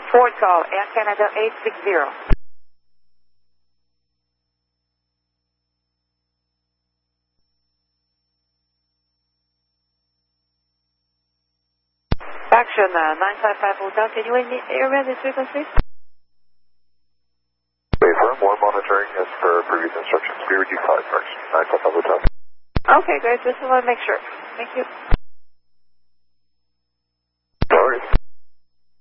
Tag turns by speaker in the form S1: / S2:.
S1: Ford call, Air Canada 860. Action 955 Hotel, can you area this frequency?
S2: Wait for more monitoring as per previous instructions. Be with you 5 first. 955 Hotel.
S1: Okay, great. Just want to make sure. Thank you.